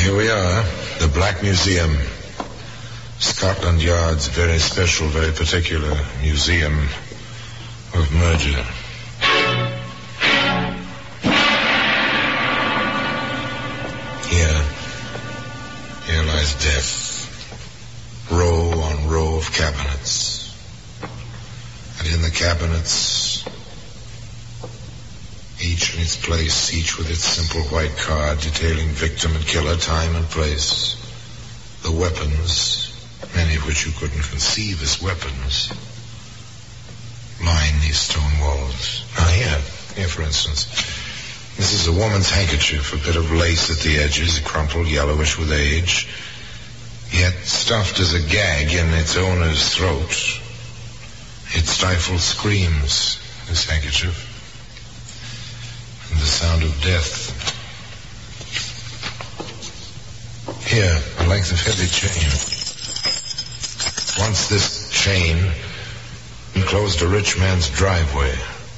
Here we are, the Black Museum. Scotland Yard's very special, very particular museum of murder. Here lies death. Row on row of cabinets. And in the cabinets, each in its place, each with its simple white card detailing victim and killer, time and place. The weapons, many of which you couldn't conceive as weapons, line these stone walls. Now here for instance, this is a woman's handkerchief, a bit of lace at the edges, crumpled yellowish with age, yet stuffed as a gag in its owner's throat. It stifles screams, this handkerchief, and the sound of death. Here, a length of heavy chain. Once this chain enclosed a rich man's driveway.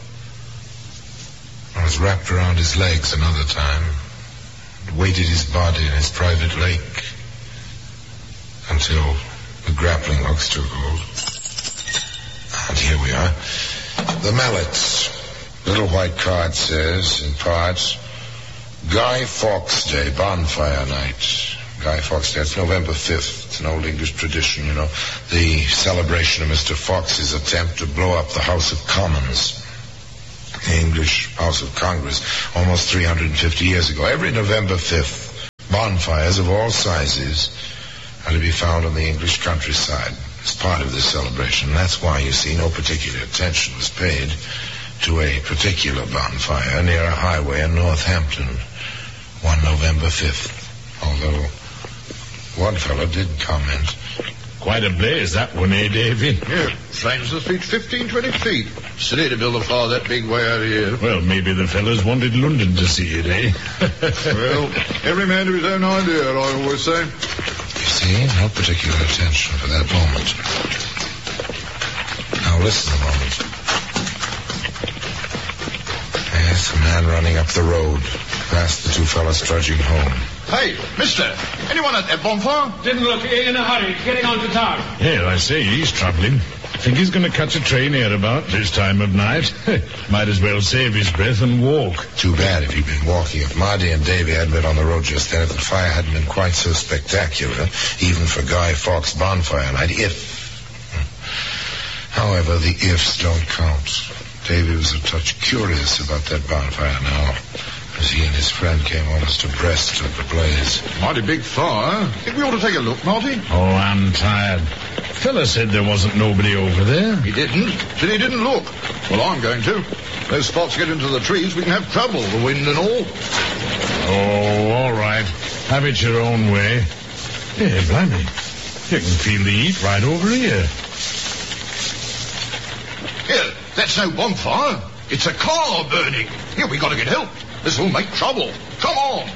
It was wrapped around his legs another time. It weighted his body in his private lake until the grappling hooks took hold. And here we are. The mallets. Little white card says, in parts, Guy Fawkes Day, bonfire night. Guy Fawkes Day, it's November 5th. It's an old English tradition, you know. The celebration of Mr. Fawkes's attempt to blow up the House of Commons. The English House of Congress, almost 350 years ago. Every November 5th, bonfires of all sizes are to be found on the English countryside as part of this celebration. That's why, you see, no particular attention was paid to a particular bonfire near a highway in Northampton, one November 5th. Although one fellow did comment. Quite a blaze, that one, eh, Davy? Yeah, flames the street 15, 20 feet. Silly to build a fire that big way out of here. Well, maybe the fellas wanted London to see it, eh? Well, every man to his own idea, I always say. You see, no particular attention for that moment. Now listen a moment. Yes, a man running up the road, past the two fellas trudging home. Hey, mister, anyone at that bonfire? Didn't look in a hurry, getting on to town. Yeah, I say, he's travelling. Think he's going to catch a train here about this time of night. Might as well save his breath and walk. Too bad if he'd been walking. If Marty and Davy hadn't been on the road just then, if the fire hadn't been quite so spectacular, even for Guy Fawkes' bonfire night, However, the ifs don't count. Davy was a touch curious about that bonfire now, as he and his friend came almost abreast of the blaze. Mighty big fire. Think we ought to take a look, Marty? Oh, I'm tired. Fella said there wasn't nobody over there. He didn't. Said he didn't look. Well, I'm going to. Those spots get into the trees, we can have trouble, the wind and all. Oh, all right. Have it your own way. Hey, blimey. You can feel the heat right over here. Here, that's no bonfire. It's a car burning. Here, we got to get help. This will make trouble. Come on.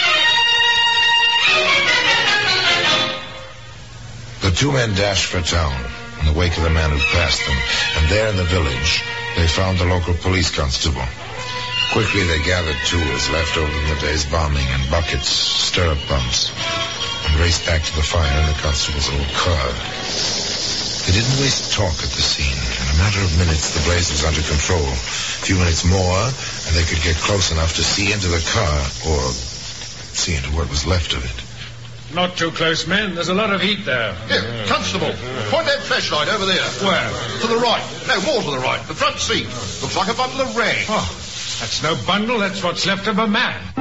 The two men dashed for town in the wake of the man who passed them, and there in the village they found the local police constable. Quickly they gathered tools left over from the day's bombing and buckets, stirrup bumps, and raced back to the fire in the constable's old car. They didn't waste talk at the scene. In a matter of minutes, the blaze was under control. A few minutes more, and they could get close enough to see into the car, or see into what was left of it. Not too close, men. There's a lot of heat there. Here, constable, point that flashlight over there. Where? To the right. No, more to the right. The front seat. Looks like a bundle of rags. Oh, that's no bundle. That's what's left of a man.